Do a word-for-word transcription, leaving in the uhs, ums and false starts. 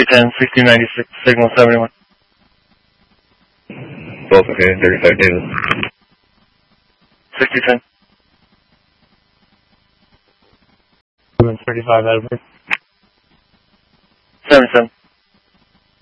sixty ten, sixty ninety-six, signal seventy-one. Both okay, thirty-five Davis. sixty ten. thirty-five Edward. seventy-seven.